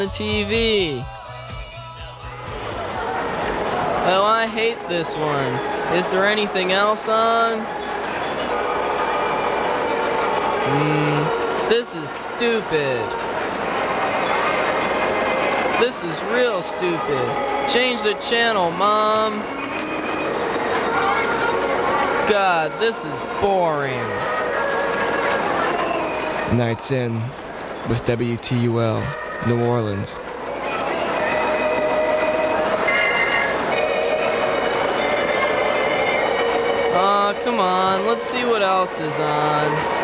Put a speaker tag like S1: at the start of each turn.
S1: the TV. Oh, I hate this one. Is there anything else on? This is stupid. This is real stupid. Change the channel, Mom. God, this is boring.
S2: Nights In with WTUL, New Orleans.
S1: Aw, come on, let's see what else is on.